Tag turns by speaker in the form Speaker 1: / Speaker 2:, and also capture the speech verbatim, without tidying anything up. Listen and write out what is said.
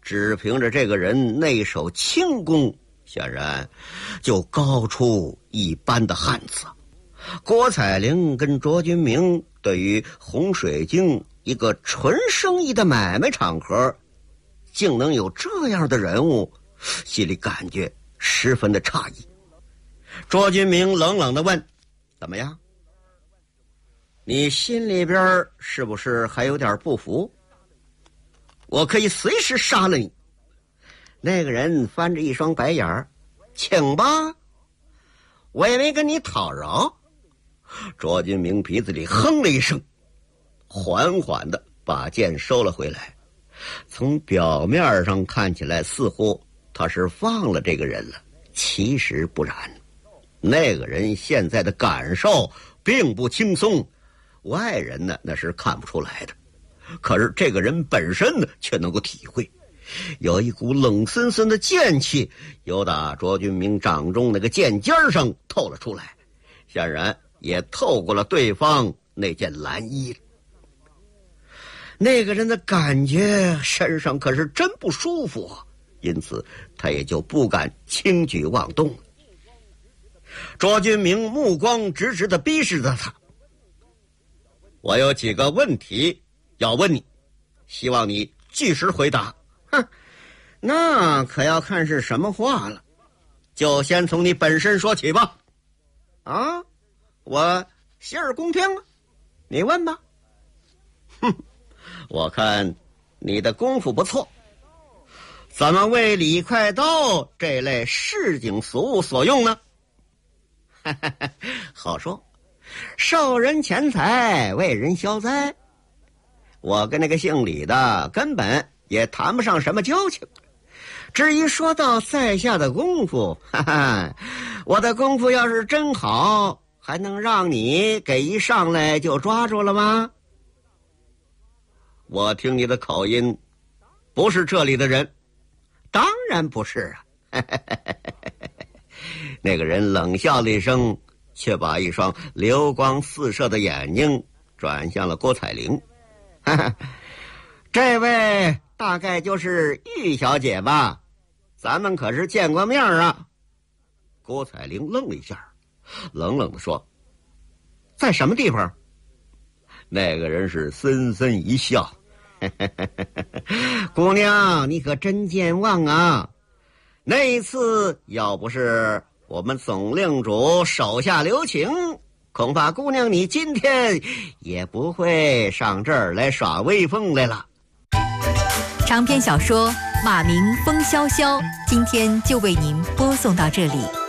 Speaker 1: 只凭着这个人那手轻功，显然就高出一般的汉子。郭采玲跟卓君明对于红水晶一个纯生意的买卖场合，竟能有这样的人物，心里感觉十分的诧异。卓君明冷冷地问：怎么样？你心里边是不是还有点不服？我可以随时杀了你。那个人翻着一双白眼儿：请吧，我也没跟你讨饶。卓君明鼻子里哼了一声，缓缓地把剑收了回来。从表面上看起来，似乎他是放了这个人了，其实不然。那个人现在的感受并不轻松，外人呢那是看不出来的，可是这个人本身呢却能够体会。有一股冷森森的剑气由打卓君明掌中那个剑尖上透了出来，显然也透过了对方那件蓝衣。那个人的感觉身上可是真不舒服啊，因此他也就不敢轻举妄动了。卓君明目光直直地逼视着他：我有几个问题要问你，希望你据实回答。哼，那可要看是什么话了，就先从你本身说起吧。啊，我洗耳恭听啊，你问吧。哼，我看你的功夫不错，怎么为李快刀这类市井俗物所用呢？好说，受人钱财，为人消灾。我跟那个姓李的根本也谈不上什么交情。至于说到在下的功夫，哈哈，我的功夫要是真好，还能让你给一上来就抓住了吗？我听你的口音，不是这里的人。当然不是啊。那个人冷笑了一声，却把一双流光四射的眼睛转向了郭采玲。这位大概就是玉小姐吧？咱们可是见过面啊。郭采玲愣了一下，冷冷地说：在什么地方？那个人是森森一笑：姑娘，你可真健忘啊！那一次要不是我们总令主手下留情，恐怕姑娘你今天也不会上这儿来耍威风来了。
Speaker 2: 长篇小说《马鸣风萧萧》今天就为您播送到这里。